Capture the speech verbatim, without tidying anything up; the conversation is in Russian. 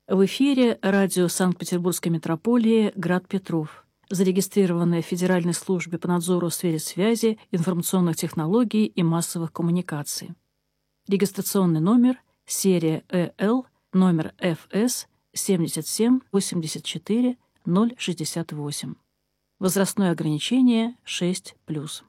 В эфире радио Санкт-Петербургской метрополии «Град Петров», зарегистрированное в Федеральной службе по надзору в сфере связи, информационных технологий и массовых коммуникаций. Регистрационный номер, серия Э Л, номер Ф С семьдесят семь восемьдесят четыре ноль шестьдесят восемь. Возрастное ограничение шесть плюс.